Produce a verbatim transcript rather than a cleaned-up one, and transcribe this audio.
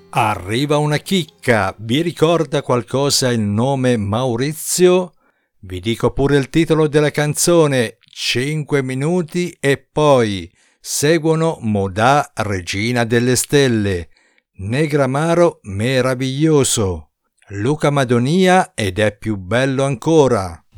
Arriva una chicca, vi ricorda qualcosa il nome Maurizio? Vi dico pure il titolo della canzone, cinque minuti e poi seguono Modà Regina delle Stelle, Negramaro meraviglioso, Luca Madonia ed è più bello ancora.